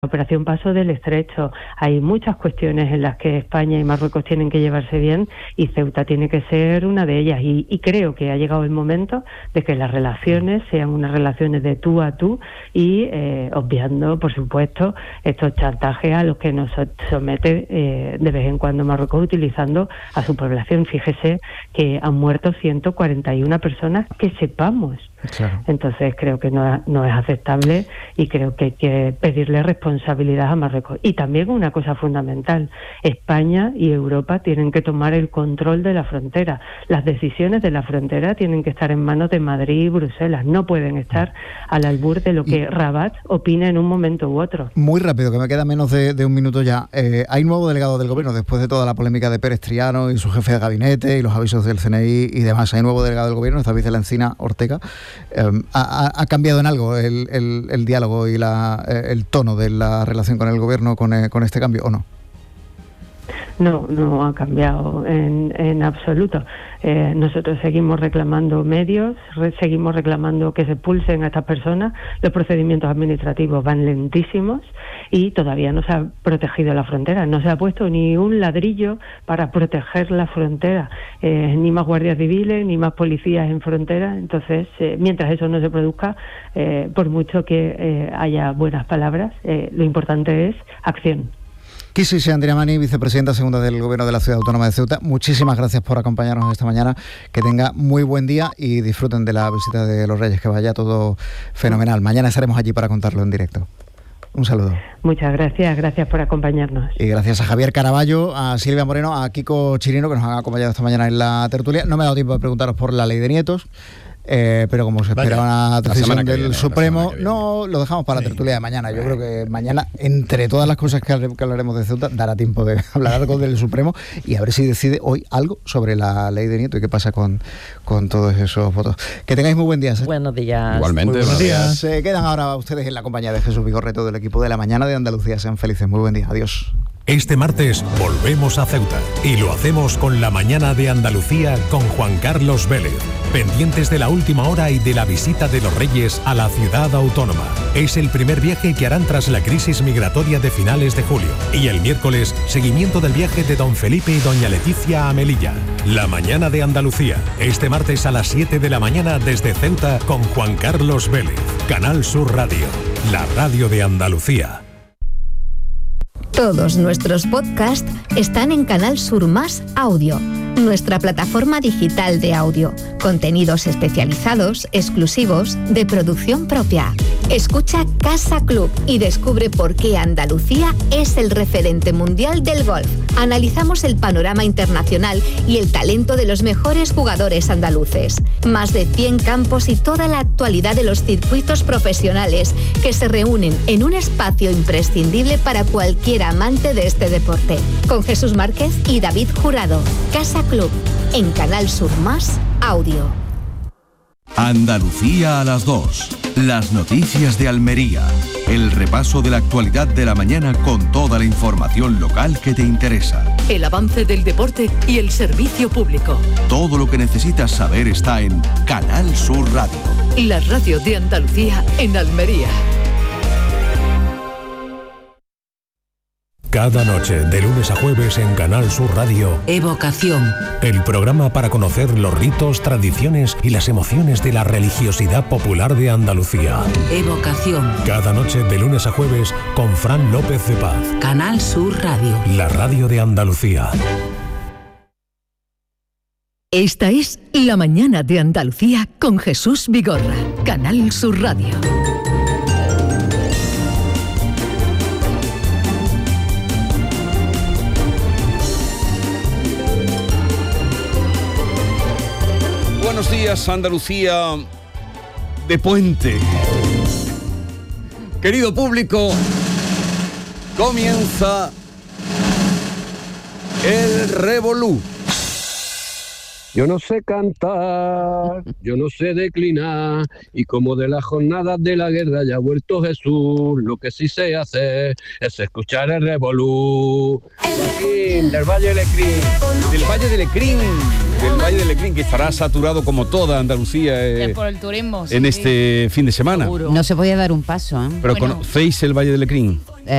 Operación Paso del Estrecho. Hay muchas cuestiones en las que España y Marruecos tienen que llevarse bien y Ceuta tiene que ser una de ellas. Y creo que ha llegado el momento de que las relaciones sean unas relaciones de tú a tú y obviando, por supuesto, estos chantajes a los que nos somete de vez en cuando Marruecos utilizando a su población. Fíjese que han muerto 141 personas que sepamos. Claro. Entonces creo que no es aceptable y creo que hay que pedirle responsabilidad a Marruecos. Y también una cosa fundamental, España y Europa tienen que tomar el control de la frontera. Las decisiones de la frontera tienen que estar en manos de Madrid y Bruselas, no pueden estar al albur de lo que Rabat opine en un momento u otro. Muy rápido, que me queda menos de un minuto ya. Hay nuevo delegado del gobierno después de toda la polémica de Pérez Triano y su jefe de gabinete y los avisos del CNI y demás. Hay nuevo delegado del gobierno, está David Encina Ortega. ¿Ha cambiado en algo el diálogo y el tono de la relación con el gobierno con este cambio o no? No ha cambiado en absoluto. Nosotros seguimos reclamando medios, seguimos reclamando que se expulsen a estas personas. Los procedimientos administrativos van lentísimos y todavía no se ha protegido la frontera. No se ha puesto ni un ladrillo para proteger la frontera, ni más guardias civiles, ni más policías en frontera. Entonces, mientras eso no se produzca, por mucho que haya buenas palabras, lo importante es acción. Kisi Andriamani, vicepresidenta segunda del Gobierno de la Ciudad Autónoma de Ceuta, muchísimas gracias por acompañarnos esta mañana, que tenga muy buen día y disfruten de la visita de los Reyes, que vaya todo fenomenal. Mañana estaremos allí para contarlo en directo. Un saludo. Muchas gracias por acompañarnos. Y gracias a Javier Caraballo, a Silvia Moreno, a Kiko Chirino, que nos han acompañado esta mañana en la tertulia. No me ha dado tiempo de preguntaros por la ley de nietos. Pero como se espera una decisión del Supremo, no, lo dejamos para la tertulia de mañana. Yo creo que mañana, entre todas las cosas que hablaremos de Ceuta, dará tiempo de hablar algo del Supremo y a ver si decide hoy algo sobre la ley de nieto y qué pasa con todos esos votos. Que tengáis muy buen día. Buenos días. Igualmente. Buenos días. Se quedan ahora ustedes en la compañía de Jesús Vigorre, todo el equipo de La Mañana de Andalucía. Sean felices. Muy buen día. Adiós. Este martes volvemos a Ceuta y lo hacemos con La Mañana de Andalucía con Juan Carlos Vélez. Pendientes de la última hora y de la visita de los Reyes a la ciudad autónoma. Es el primer viaje que harán tras la crisis migratoria de finales de julio. Y el miércoles, seguimiento del viaje de don Felipe y doña Leticia a Melilla. La Mañana de Andalucía. Este martes a las 7 de la mañana desde Ceuta con Juan Carlos Vélez. Canal Sur Radio. La radio de Andalucía. Todos nuestros podcasts están en Canal Sur Más Audio, nuestra plataforma digital de audio. Contenidos especializados, exclusivos, de producción propia. Escucha Casa Club y descubre por qué Andalucía es el referente mundial del golf. Analizamos el panorama internacional y el talento de los mejores jugadores andaluces. Más de 100 campos y toda la actualidad de los circuitos profesionales que se reúnen en un espacio imprescindible para cualquier amante de este deporte. Con Jesús Márquez y David Jurado. Casa Club, en Canal Sur Más Audio. Andalucía a las 2. Las noticias de Almería. El repaso de la actualidad de la mañana con toda la información local que te interesa. El avance del deporte y el servicio público. Todo lo que necesitas saber está en Canal Sur Radio. La radio de Andalucía en Almería. Cada noche, de lunes a jueves en Canal Sur Radio, Evocación. El programa para conocer los ritos, tradiciones y las emociones de la religiosidad popular de Andalucía. Evocación. Cada noche, de lunes a jueves, con Fran López de Paz. Canal Sur Radio. La radio de Andalucía. Esta es La Mañana de Andalucía con Jesús Vigorra. Canal Sur Radio. Buenos días, Andalucía de puente. Querido público, comienza el revolú. Yo no sé cantar, yo no sé declinar, y como de las jornadas de la guerra ya ha vuelto Jesús, lo que sí sé hacer es escuchar el revolú. Del Valle de Lecrín. Del Valle de Lecrín. Del Valle de Lecrín, que estará saturado como toda Andalucía por el turismo, en este fin de semana. No se podía dar un paso, ¿eh? Pero ¿conocéis el Valle de Lecrín?